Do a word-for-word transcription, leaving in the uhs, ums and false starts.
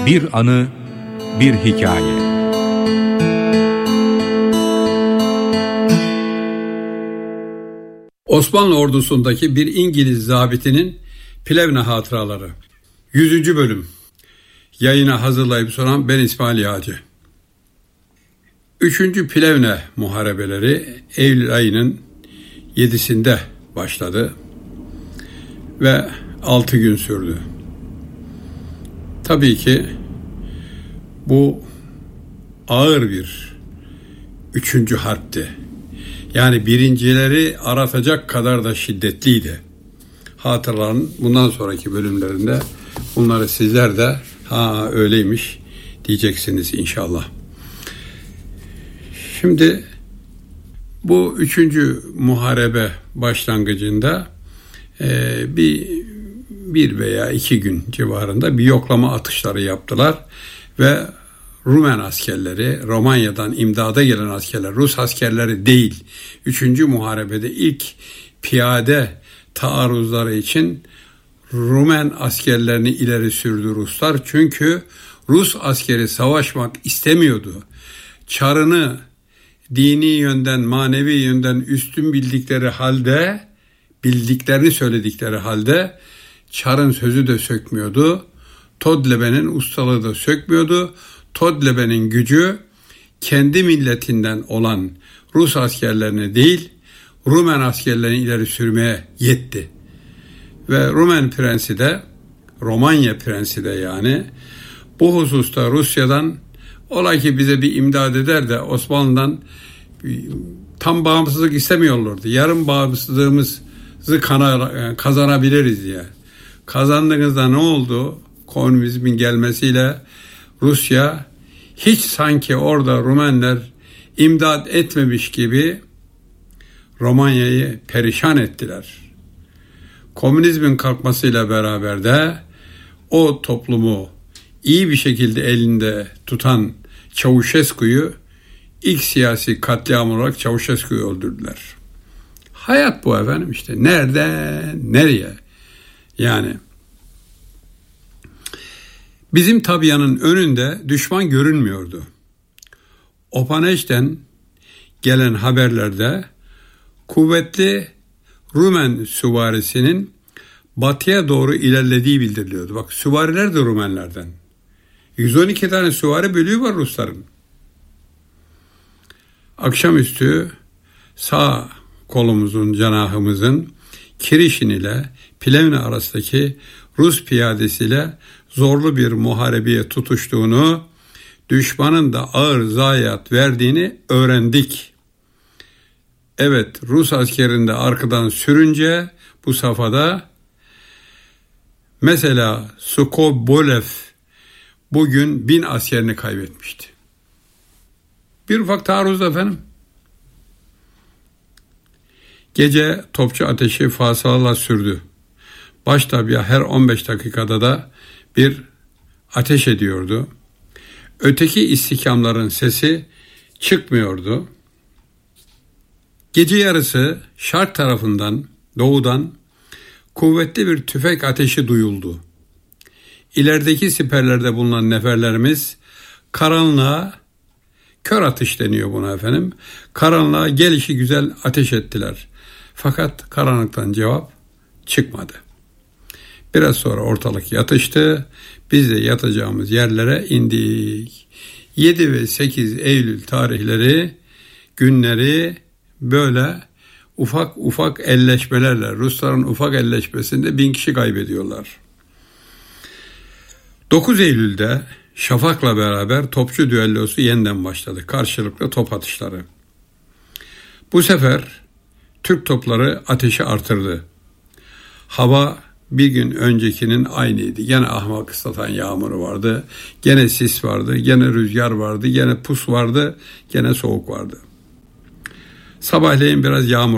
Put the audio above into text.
Bir anı, bir hikaye. Osmanlı ordusundaki bir İngiliz zabitinin Plevne hatıraları. yüzüncü bölüm. Yayına hazırlayıp sunan ben İsmail Yağcı. üçüncü Plevne muharebeleri Eylül ayının yedisinde başladı ve altı gün sürdü. Tabii ki bu ağır bir üçüncü harpti. Yani birincileri aratacak kadar da şiddetliydi. Hatırların bundan sonraki bölümlerinde bunları sizler de ha öyleymiş diyeceksiniz inşallah. Şimdi bu üçüncü muharebe başlangıcında e, bir bir veya iki gün civarında bir yoklama atışları yaptılar ve Rumen askerleri, Romanya'dan imdada gelen askerler, Rus askerleri değil, üçüncü muharebede ilk piyade taarruzları için Rumen askerlerini ileri sürdü Ruslar. Çünkü Rus askeri savaşmak istemiyordu. Çarını dini yönden, manevi yönden üstün bildikleri halde, bildiklerini söyledikleri halde Çar'ın sözü de sökmüyordu. Todlebe'nin ustalığı da sökmüyordu. Todlebe'nin gücü kendi milletinden olan Rus askerlerini değil, Rumen askerlerini ileri sürmeye yetti. Ve Rumen prensi de, Romanya prensi de yani, bu hususta Rusya'dan ola ki bize bir imdad eder de Osmanlı'dan tam bağımsızlık istemiyorlardı. Yarım bağımsızlığımızı kazanabiliriz diye. Kazandığınızda ne oldu? Komünizmin gelmesiyle Rusya hiç sanki orada Rumenler imdad etmemiş gibi Romanya'yı perişan ettiler. Komünizmin kalkmasıyla beraber de o toplumu iyi bir şekilde elinde tutan Çavuşesku'yu ilk siyasi katliam olarak Çavuşesku'yu öldürdüler. Hayat bu efendim işte. Nereden nereye? Yani bizim tabianın önünde düşman görünmüyordu. Opaneş'ten gelen haberlerde kuvvetli Rumen süvarisinin batıya doğru ilerlediği bildiriliyordu. Bak süvariler de Rumenlerden. yüz on iki tane süvari bölüğü var Rusların. Akşamüstü sağ kolumuzun, cenahımızın Kirişin ile Plevne arasındaki Rus piyadesiyle zorlu bir muharebeye tutuştuğunu, düşmanın da ağır zayiat verdiğini öğrendik. Evet, Rus askerinde arkadan sürünce bu safhada mesela Sukobolev bugün bin askerini kaybetmişti. Bir ufak taarruzda efendim. Gece topçu ateşi fasılalarla sürdü. Baştabiye her on beş dakikada da bir ateş ediyordu. Öteki istikamların sesi çıkmıyordu. Gece yarısı şark tarafından, doğudan kuvvetli bir tüfek ateşi duyuldu. İlerideki siperlerde bulunan neferlerimiz karanlığa, kör atış deniyor buna efendim, karanlığa gelişi güzel ateş ettiler. Fakat karanlıktan cevap çıkmadı. Biraz sonra ortalık yatıştı. Biz de yatacağımız yerlere indik. yedi ve sekiz Eylül tarihleri, günleri böyle ufak ufak elleşmelerle, Rusların ufak elleşmesinde bin kişi kaybediyorlar. dokuz Eylül'de Şafak'la beraber topçu düellosu yeniden başladı. Karşılıklı top atışları. Bu sefer Türk topları ateşi artırdı. Hava bir gün öncekinin aynıydı. Gene ahmak ıslatan yağmuru vardı. Gene sis vardı. Gene rüzgar vardı. Gene pus vardı. Gene soğuk vardı. Sabahleyin biraz yağmur